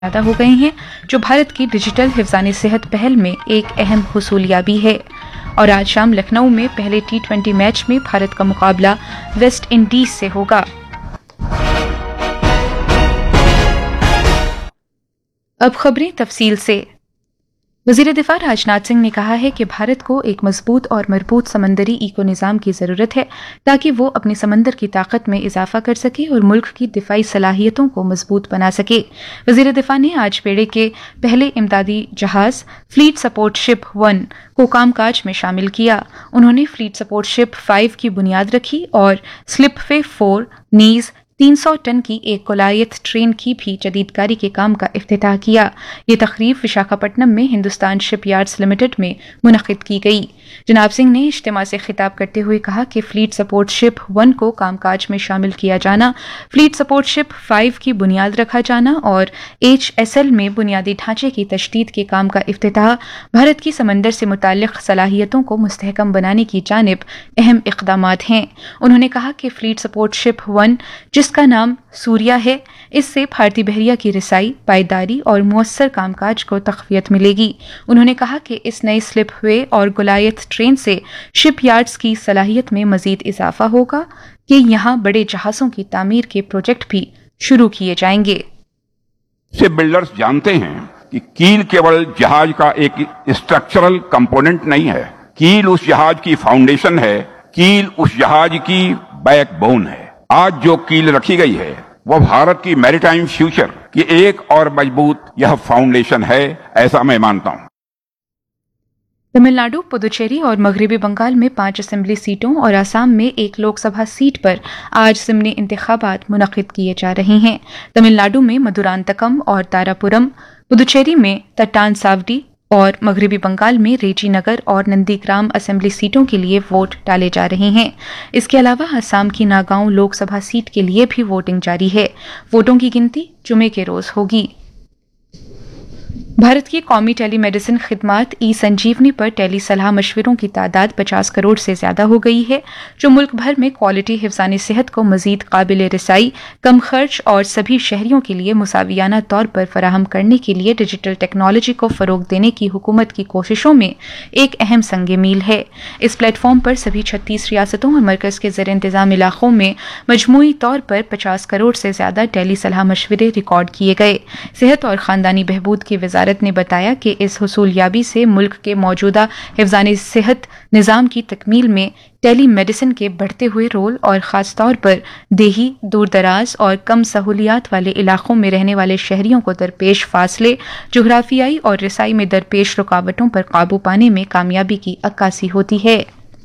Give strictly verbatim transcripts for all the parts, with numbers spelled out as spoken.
ज़्यादा हो गए हैं, जो भारत की डिजिटल हिफ्ज़ान सेहत पहल में एक अहम हुसूलियाबी है। और आज शाम लखनऊ में पहले टी ट्वेंटी मैच में भारत का मुकाबला वेस्ट इंडीज से होगा। अब खबरें तफसील से। वज़ीर दिफा राजनाथ सिंह ने कहा है कि भारत को एक मजबूत और मरबूत समंदरी इको निज़ाम की ज़रूरत है ताकि वो अपनी समंदर की ताकत में इजाफा कर सके और मुल्क की दिफाई सलाहियतों को मजबूत बना सके। वज़ीर दिफा ने आज बेड़े के पहले इमदादी जहाज़ फ्लीट सपोर्ट शिप वन को कामकाज में शामिल किया। उन्होंने फ्लीट सपोर्ट शिप फाइव की बुनियाद रखी और स्लिपवे फोर नीज तीन सौ टन की एक कोलायत ट्रेन की भी जदीदकारी के काम का इफ्तिताह किया। ये तकरीब विशाखापट्टनम में हिंदुस्तान शिपयार्ड्स लिमिटेड में मुनक़िद की गई। जनाब सिंह ने इज्तिमा से खिताब करते हुए कहा कि फ्लीट सपोर्ट शिप वन को कामकाज में शामिल किया जाना, फ्लीट सपोर्ट शिप फाइव की बुनियाद रखा जाना और एच एस एल में बुनियादी ढांचे की तशदीद के काम का इफ्तिताह भारत की समंदर से मुताल्लिक़ सलाहियतों को मुस्तहकम बनाने की जानिब अहम इक़दामात हैं। उन्होंने कहा कि फ्लीट सपोर्ट शिप वन जिसका नाम सूर्या है, इससे भारतीय बहरिया की रिसाई, पायदारी और मुअस्सर कामकाज को तक़वियत मिलेगी। उन्होंने कहा कि इस नई स्लिपवे और गुलायत ट्रेन से शिपयार्ड्स की सलाहियत में मजीद इजाफा होगा कि यहाँ बड़े जहाज़ों की तामीर के प्रोजेक्ट भी शुरू किए जाएंगे। शिप बिल्डर्स जानते हैं कि कील केवल जहाज का एक स्ट्रक्चरल कंपोनेंट नहीं है, कील उस जहाज की फाउंडेशन है, कील उस जहाज की बैकबोन है। आज जो कील रखी गई है वह भारत की मैरीटाइम फ्यूचर की एक और मजबूत यह फाउंडेशन है, ऐसा मैं मानता हूं। तमिलनाडु, पुदुचेरी और मगरबी बंगाल में पांच असेंबली सीटों और असम में एक लोकसभा सीट पर आज ज़िमनी इंतखाबात मुनक़िद किए जा रहे हैं। तमिलनाडु में मदुरांतकम और तारापुरम, पुदुचेरी में तट्टान सावडी और मगरबी बंगाल में रेजीनगर और नंदीग्राम असेंबली सीटों के लिए वोट डाले जा रहे हैं। इसके अलावा असम की नागांव लोकसभा सीट के लिए भी वोटिंग जारी है। वोटों की गिनती जुमे के रोज होगी। भारत की कौमी टेलीमेडिसिन खिदमात ई संजीवनी पर टेली सलाह मशवरों की तादाद पचास करोड़ से ज्यादा हो गई है, जो मुल्क भर में क्वालिटी हिफ्ज़ान सेहत को मजीद काबिल रसाई, कम खर्च और सभी शहरियों के लिए मुसावियाना तौर पर फराहम करने के लिए डिजिटल टेक्नोलॉजी को फरोग देने की हुकूमत की कोशिशों में एक अहम संग मील है। इस प्लेटफॉर्म पर सभी छत्तीस रियासतों और मरकज के ज़ेर इंतजाम इलाकों में मजमूई तौर पर पचास करोड़ से ज्यादा टेली सलाह मशवरे रिकॉर्ड किए गए। सेहत और खानदानी बहबूद की वजारत ने बताया कि इस हुसूलियाबी से मुल्क के मौजूदा हिफ्ज़ान सेहत निज़ाम की तकमील में टेली मेडिसिन के बढ़ते हुए रोल और ख़ास तौर पर देही, दूर दराज और कम सहूलियात वाले इलाकों में रहने वाले शहरियों को दरपेश फासले, जोग्राफियाई और रसाई में दरपेश रुकावटों पर काबू पाने में कामयाबी की अक्कासी होती है।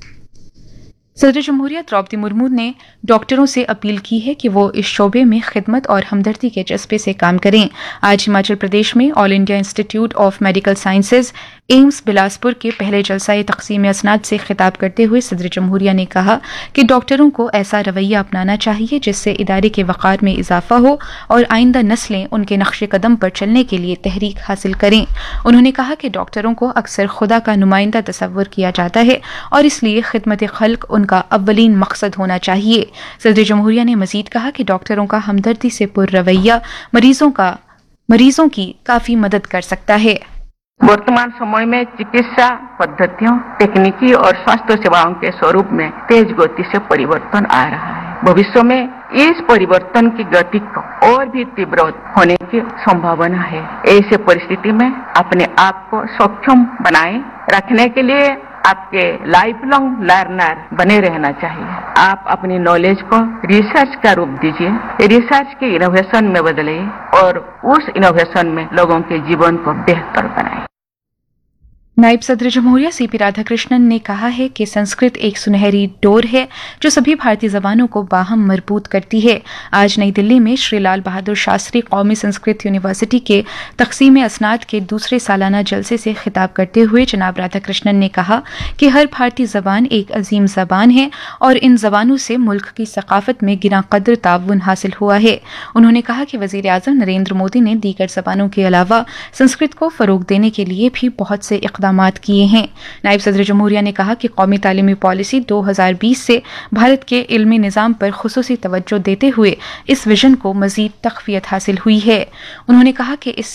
सदर जमहूरिया द्रौपदी मुर्मू ने डॉक्टरों से अपील की है कि वो इस शोबे में खिदमत और हमदर्दी के जज्बे से काम करें। आज हिमाचल प्रदेश में all India institute of medical sciences AIIMS Bilaspur के पहले जलसाए तकसीम असनाद से खिताब करते हुए सदर जमहूरिया ने कहा कि डॉक्टरों को ऐसा रवैया अपनाना चाहिए जिससे इदारे के वक़ार में इजाफा हो और आइंदा नस्लें उनके नक्शे कदम पर चलने के लिए तहरीक हासिल करें। उन्होंने कहा कि डॉक्टरों को अक्सर खुदा का नुमाइंदा तसव्वुर किया जाता है और इसलिए खिदमत खल्क उनका अव्वलीन मकसद होना चाहिए। सदर जमहूरिया ने मजीद कहा कि डॉक्टरों का हमदर्दी से पुर रवैया मरीजों का मरीजों की काफी मदद कर सकता है। वर्तमान समय में चिकित्सा पद्धतियों, तकनीकी और स्वास्थ्य सेवाओं के स्वरूप में तेज गति से परिवर्तन आ रहा है। भविष्य में इस परिवर्तन की गति को और भी तीव्र होने की संभावना है। ऐसे परिस्थिति में अपने आप को सक्षम बनाए रखने के लिए आपके लाइफ लॉन्ग लर्नर बने रहना चाहिए। आप अपनी नॉलेज को रिसर्च का रूप दीजिए, रिसर्च के इनोवेशन में बदलिए और उस इनोवेशन में लोगों के जीवन को बेहतर बनाए। नायब सदर जमहूरिया सी पी राधाकृष्णन ने कहा है कि संस्कृत एक सुनहरी डोर है जो सभी भारतीय जबानों को बाहम मरबूत करती है। आज नई दिल्ली में श्री लाल बहादुर शास्त्री कौमी संस्कृत यूनिवर्सिटी के तकसीम असनाद के दूसरे सालाना जलसे से खिताब करते हुए जनाब राधाकृष्णन ने कहा कि हर भारतीय जबान एक अजीम जबान है और इन जबानों से मुल्क की सकाफत में गिरा कद्र ताउन हासिल हुआ है। उन्होंने कहा कि वजीर आजम नरेंद्र मोदी ने दीगर जबानों के अलावा संस्कृत को फरोग देने के लिए भी बहुत से इक़दाम इकदाम किए हैं। नायब सदर जमहूरिया ने कहा कि कौमी तालीमी पॉलिसी दो हज़ार बीस से भारत के इल्मी निज़ाम पर खुसूसी तवज्जो देते हुए इस विजन को मजीद तक़वियत हासिल हुई है। उन्होंने कहा कि इस